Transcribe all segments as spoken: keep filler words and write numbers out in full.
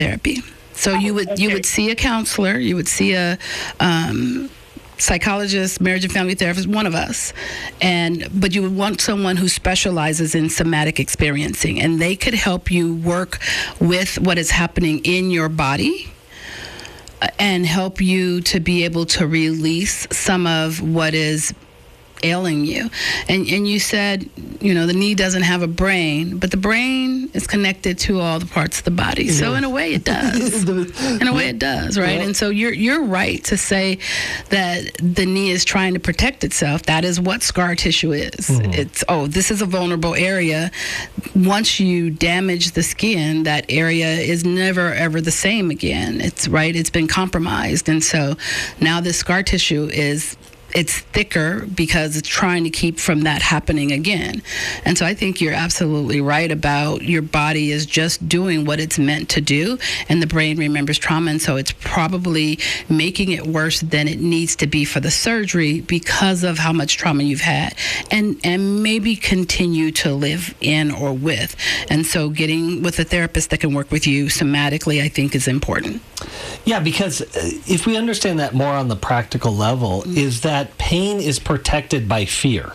therapy. So you would Okay. you would see a counselor, you would see a um, psychologist, marriage and family therapist, one of us, and but you would want someone who specializes in somatic experiencing, and they could help you work with what is happening in your body uh, and help you to be able to release some of what is ailing you. And and you said, you know, the knee doesn't have a brain, but the brain is connected to all the parts of the body. Yeah. So in a way it does. In a way it does, right? Yeah. And so you're you're right to say that the knee is trying to protect itself. That is what scar tissue is. Mm-hmm. It's, oh, this is a vulnerable area. Once you damage the skin, that area is never ever the same again. It's right, it's been compromised. And so now this scar tissue is it's thicker because it's trying to keep from that happening again. And so I think you're absolutely right about your body is just doing what it's meant to do, and the brain remembers trauma, and so it's probably making it worse than it needs to be for the surgery because of how much trauma you've had and and maybe continue to live in or with. And so getting with a therapist that can work with you somatically, I think, is important. Yeah, because if we understand that more on the practical level, mm-hmm. is that pain is protected by fear.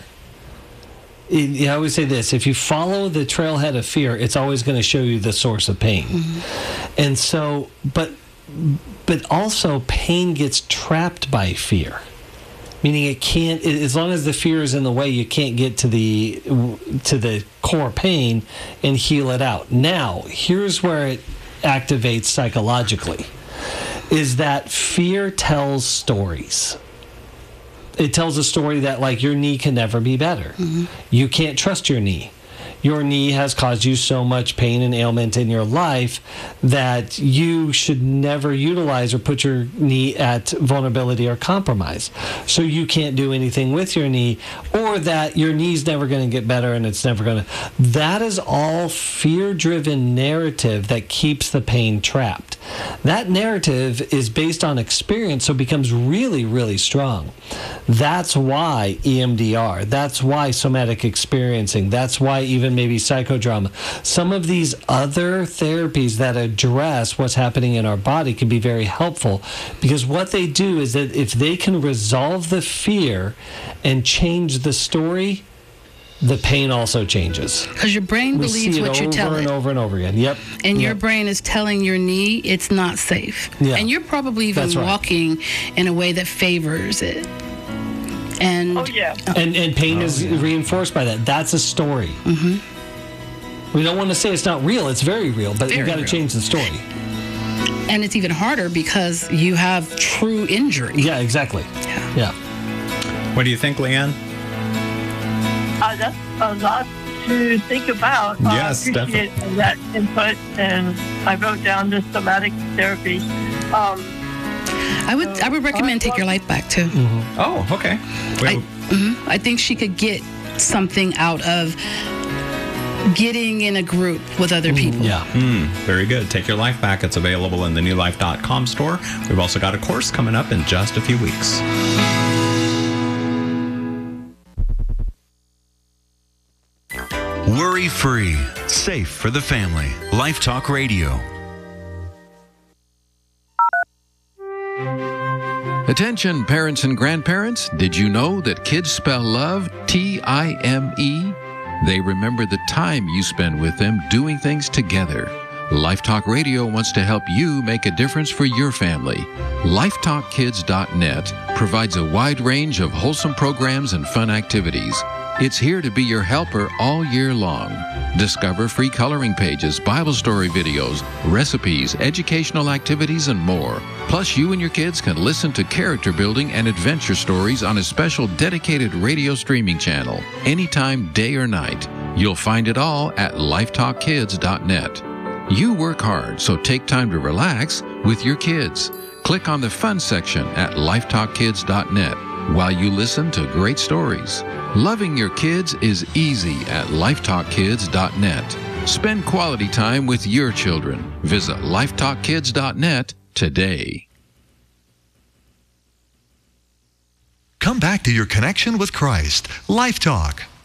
I always say this, if you follow the trailhead of fear, it's always going to show you the source of pain. Mm-hmm. And so, but but also pain gets trapped by fear. Meaning it can't, as long as the fear is in the way, you can't get to the to the core pain and heal it out. Now, here's where it activates psychologically, is that fear tells stories. It tells a story that, like, your knee can never be better. Mm-hmm. You can't trust your knee. Your knee has caused you so much pain and ailment in your life that you should never utilize or put your knee at vulnerability or compromise. So you can't do anything with your knee, or that your knee's never going to get better and it's never going to. That is all fear-driven narrative that keeps the pain trapped. That narrative is based on experience, so it becomes really, really strong. That's why E M D R, that's why somatic experiencing, that's why even maybe psychodrama. Some of these other therapies that address what's happening in our body can be very helpful, because what they do is that if they can resolve the fear and change the story, the pain also changes. Because your brain we believes see it what you over tell it. and over and over again. Yep. And yep. your brain is telling your knee it's not safe. Yeah. And you're probably even That's right. walking in a way that favors it. And, oh, yeah. And and pain Oh, is yeah. reinforced by that. That's a story. Mm-hmm. We don't want to say it's not real. It's very real, but Very you got to real. change the story. And it's even harder because you have true injury. Yeah, exactly. Yeah. Yeah. What do you think, Leanne? Uh, that's a lot to think about. Yes, I appreciate that input, and I wrote down the somatic therapy. Um, I would I would recommend Take Your Life Back, too. Mm-hmm. Oh, okay. I, mm-hmm. I think she could get something out of getting in a group with other people. Yeah. Mm, very good. Take Your Life Back. It's available in the new life dot com store. We've also got a course coming up in just a few weeks. Worry-free, safe for the family. Life Talk Radio. Attention parents and grandparents, did you know that kids spell love T I M E? They remember the time you spend with them doing things together. Life Talk Radio wants to help you make a difference for your family. life talk kids dot net provides a wide range of wholesome programs and fun activities. It's here to be your helper all year long. Discover free coloring pages, Bible story videos, recipes, educational activities, and more. Plus, you and your kids can listen to character building and adventure stories on a special dedicated radio streaming channel, anytime, day or night. You'll find it all at life talk kids dot net. You work hard, so take time to relax with your kids. Click on the fun section at life talk kids dot net while you listen to great stories. Loving your kids is easy at life talk kids dot net. Spend quality time with your children. Visit life talk kids dot net today. Come back to your connection with Christ. Life Talk.